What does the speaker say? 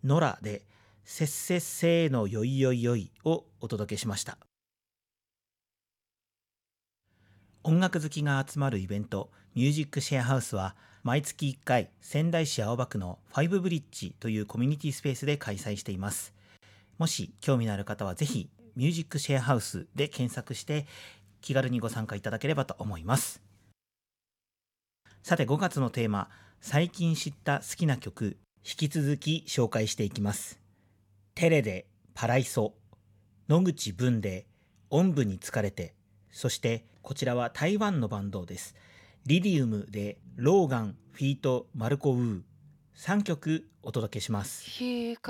ノラでせっせっせーのよいよいよいをお届けしました。音楽好きが集まるイベントミュージックシェアハウスは毎月1回仙台市青葉区のファイブブリッジというコミュニティスペースで開催しています。もし興味のある方はぜひミュージックシェアハウスで検索して気軽にご参加いただければと思います。さて5月のテーマ、最近知った好きな曲、引き続き紹介していきます。テレでパライソ、野口文でおんぶに疲れて、そしてこちらは台湾のバンドです。リリウムでローガンフィートマルコウー、3曲お届けします。